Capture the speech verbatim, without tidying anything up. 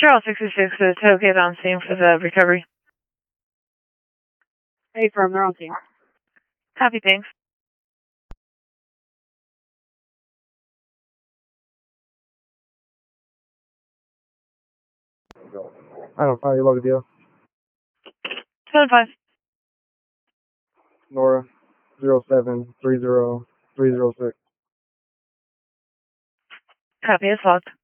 Charles sixty-six, uh, Toget on scene for the recovery. Hey, firm, they're on scene. Copy, thanks. I don't know, you log a deal. seven five. Nora, zero seven three zero three zero six. Copy, it's locked.